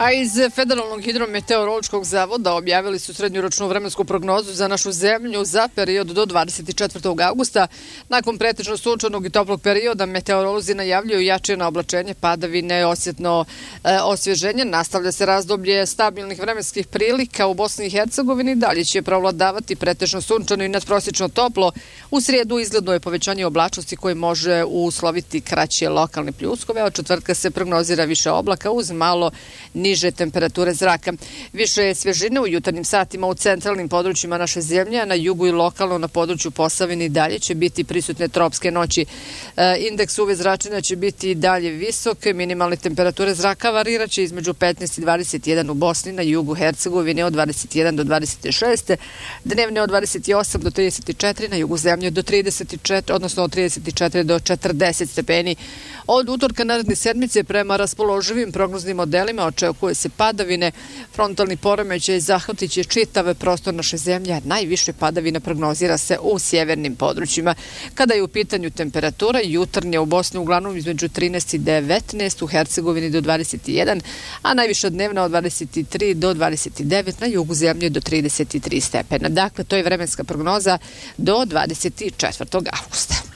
A iz Federalnog hidrometeorološkog zavoda objavili su srednjoročnu vremensku prognozu za našu zemlju za period do 24. augusta. Nakon pretežno sunčanog i toplog perioda, meteorolozi najavljuju jačina oblačenje, padavine, osjetno osvježenje. Nastavlja se razdoblje stabilnih vremenskih prilika u Bosni i Hercegovini. Dalje će provladavati pretežno sunčano i nadprosječno toplo. U srijedu izgledno je povećanje oblačnosti koje može usloviti kraće lokalne pljuskove. Od četvrtka se prognozira više oblaka uz malo niže temperature zraka. Više je svježine u jutarnjim satima u centralnim područjima naše zemlje, a na jugu i lokalno na području Posavine i dalje će biti prisutne tropske noći. Indeks UV zračenja će biti i dalje visok, minimalne temperature zraka variraće između 15 i 21 u Bosni, na jugu Hercegovine od 21 do 26, dnevne od 28 do 34, na jugu zemlje do 34, odnosno od 34 do 40 stepeni. Od utorka naredne sedmice prema raspoloživim prognoznim modelima očekuje se padavine, frontalni poremećaj zahvatit će čitav prostor naše zemlje, najviše padavina prognozira se u sjevernim područjima. Kada je u pitanju temperatura, jutarnja u Bosni uglavnom između 13 i 19, u Hercegovini do 21, a najviša dnevna od 23 do 29, na jugu zemlje do 33 stepena. Dakle, to je vremenska prognoza do 24. augusta.